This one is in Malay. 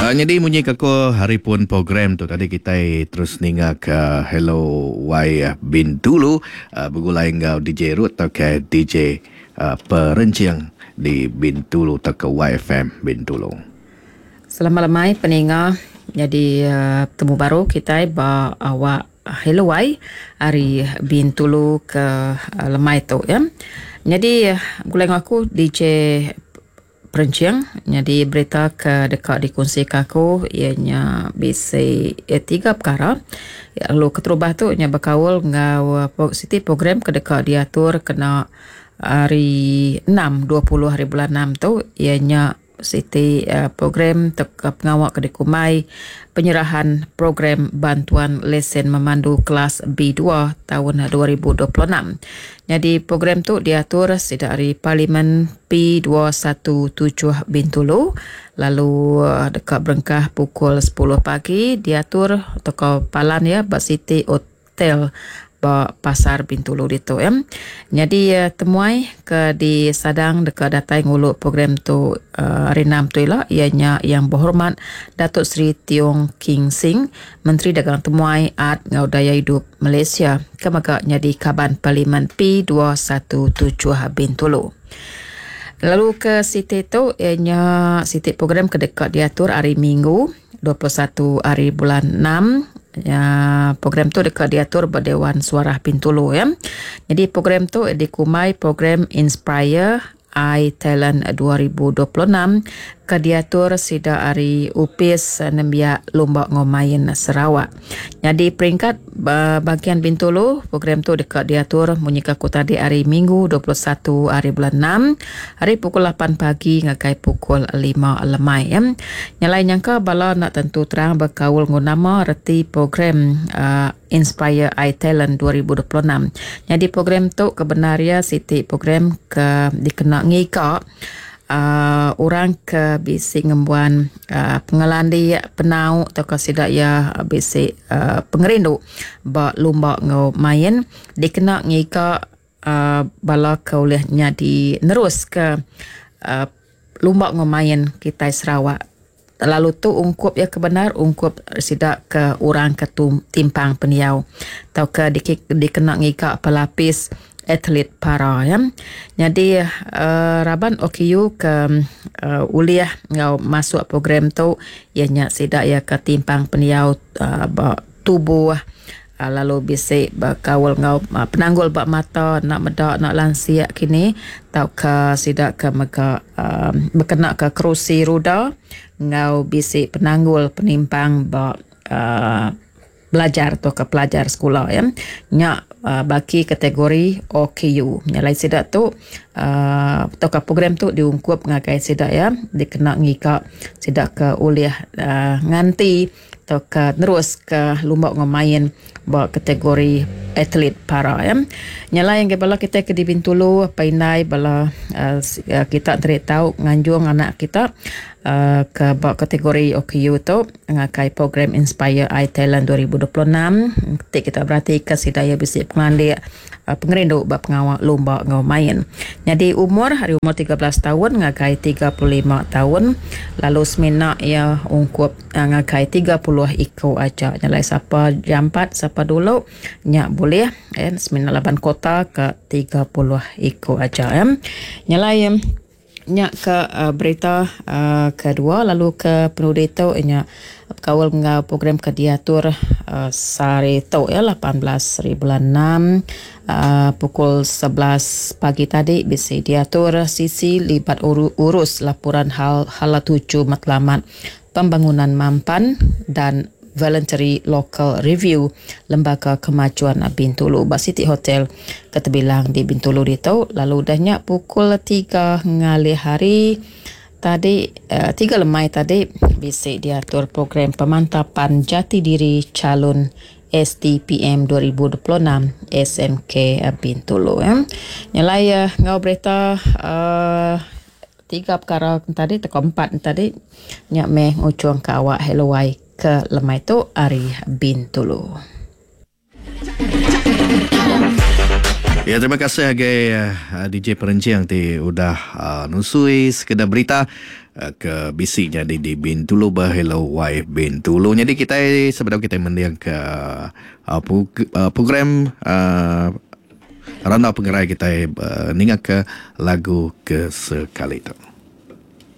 Jadi munyi kako hari pun program tu tadi kita terus ninga ke Hello Y Bintulu begulai ngau DJ Ruth atau ke DJ Perenciang di Bintulu atau ke YFM Bintulu. Selamat lemai peninga. Jadi temu baru kita ba awak Hello Y hari Bintulu ke lemai tu ya. Jadi gulai aku DJ Perenciang. Jadi berita ke dekat dikongsikan aku ianya bisa tiga perkara. Lalu keterubah tu ianya berkawal ngau siti program ke dekat diatur kena hari 6 20 hari bulan 6 tu ianya siti program pengawak ke dikumai penyerahan program bantuan lesen memandu kelas B2 tahun 2026. Jadi program tu diatur dari Parlimen P217 Bintulu, lalu dekat Berengkah pukul 10 pagi diatur toko palan ya Bak Siti Hotel ba Pasar Bintulu itu ya. Jadi temuai ke di Sadang dekat datai nguluk program tu hari 6 tu ialah ianya yang berhormat Datuk Seri Tiong King Sing, Menteri Dagang Temuai Art ngau Daya Hidup Malaysia kemagaknya di Kaban Parlimen P217 Bintulu. Lalu ke siti tu ianya siti program ke dekat diatur hari Minggu 21 hari bulan 6. Ya, program tu dekat diatur berdewan suara Bintulu ya. Jadi program tu dikumai program Inspire I Talent 2026 ke diatur sida hari Upis Nembia Lomba Ngomain Sarawak. Jadi peringkat bagian Bintulu program tu dekat diatur munyika ku tadi hari Minggu 21 hari bulan 6 hari pukul 8 pagi ngakai pukul 5 lemai ya. Nyalai nyangka bala nak tentu terang berkaul ngunama reti program Inspire I Talent 2026. Jadi program tu kebenaria siti program ke dikena ngika orang ke bisi ngembuan pengelandi penau atau kesidak ya bisi pengerindu ba lomba ngau main dikena ngika bala kaulihnya di nerus ke lomba ngau main kita Sarawak. Lalu tu ungkup ya kebenar ungkup sidak ke orang ke timpang peniau atau ke dikena ngika pelapis atlet para ya. Jadi Raban OKU ke uliah ngau masuk program tu ianya sidak ya ke timpang peniau tubuh lalu bisa berkawal ngau penanggul bak mata nak medak nak lansia kini tau ke sidak ke mereka berkena ke kerusi roda ngau bisa penanggul penimpang bak belajar atau ke pelajar sekolah ya nyak bagi kategori OKU nyalai sidak tu atau ke program tu diungkup ngakai sidak ya dikena ngika sidak ke uliah nganti atau ke terus ke lomba ngomain bawa kategori atlet para ya. Nyala yang bala kita ke di Bintulu painai bala kita tarik tahu nganjung anak kita ke bawa kategori OKU tu ngakai program Inspire I Talent 2026. Kita berarti ke sidaya bisi pengandik pengerindu bab pengawal lomba ngau main. Jadi umur 13 tahun ngakai 35 tahun lalu semina ya ungkup ngakai 30 iko aja. Nyalai siapa jampat siapa dulu nyak boleh semina 8 kota ke 30 iko aja nyalai nyak ke berita kedua lalu ke penulis tu nyak kawal ngau program ke diatur sari tu ya 18 bulan 6 pukul 11 pagi tadi bisa diatur sisi libat urus laporan hala 7 matlamat pembangunan mampan dan voluntary local review Lembaga Kemajuan Bintulu Bak Siti Hotel ketebilang di Bintulu itu lalu dahnya pukul 3 ngali hari tadi 3 lemai tadi bisa diatur program pemantapan jati diri calon STPM 2026 SMK Bintulu ya. Nyalai ngau berita 3 perkara tadi teko 4 tadi nyak meh ngucung ke awak Hello Y ke lemai tu hari Bintulu. Ya, terima kasih DJ Perenciang ti udah nusui sekedar berita ke bisinya di Bintulu bah Hello Wai Bintulu. Jadi kita sebenarnya kita mendiang ke program Randau Pengerai kita ningak ke lagu ke sekali tu.